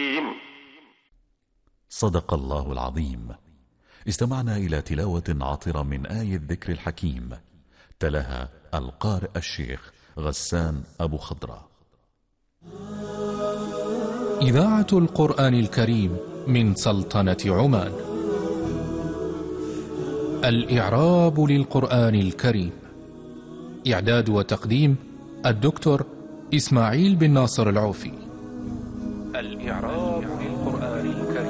صدق الله العظيم. استمعنا إلى تلاوة عطرة من آية الذكر الحكيم، تلاها القارئ الشيخ غسان أبو خضرة. إذاعة القرآن الكريم من سلطنة عمان. الإعراب للقرآن الكريم، إعداد وتقديم الدكتور إسماعيل بن ناصر العوفي. الإعراب للقرآن الكريم.